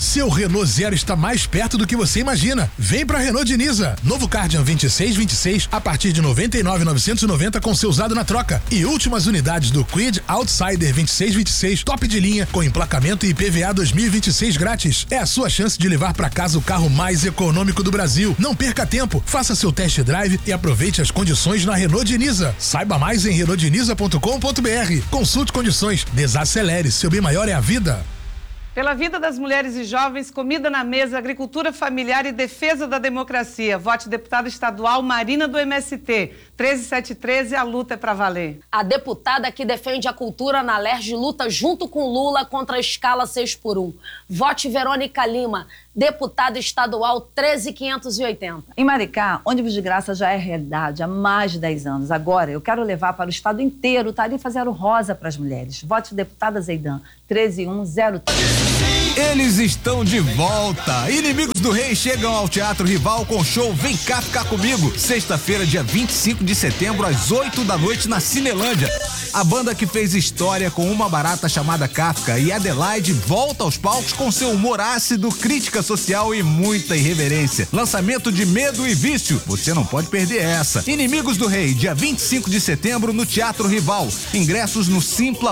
Seu Renault Zero está mais perto do que você imagina. Vem pra Renault Diniza. Novo Cardian 2626 a partir de 99.990 com seu usado na troca. E últimas unidades do Kwid Outsider 2626 top de linha com emplacamento e IPVA 2026 grátis. É a sua chance de levar pra casa o carro mais econômico do Brasil. Não perca tempo. Faça seu test drive e aproveite as condições na Renault Diniza. Saiba mais em renaultdiniza.com.br. Consulte condições. Desacelere. Seu bem maior é a vida. Pela vida das mulheres e jovens, comida na mesa, agricultura familiar e defesa da democracia. Vote deputada estadual Marina do MST. 13713, a luta é pra valer. A deputada que defende a cultura na LERJ luta junto com Lula contra a escala 6x1. Vote Verônica Lima, deputada estadual 13580. Em Maricá, ônibus de graça já é realidade há mais de 10 anos. Agora, eu quero levar para o estado inteiro tarifa zero rosa para as mulheres. Vote deputada Zeidan, 13103. Eles estão de volta. Inimigos do Rei chegam ao Teatro Rival com o show Vem Cá Ficar Comigo. Sexta-feira, dia 25 de setembro, às 8 da noite, na Cinelândia. A banda que fez história com Uma Barata Chamada Kafka e Adelaide volta aos palcos com seu humor ácido, crítica social e muita irreverência. Lançamento de Medo e Vício. Você não pode perder essa. Inimigos do Rei, dia 25 de setembro, no Teatro Rival. Ingressos no Simpla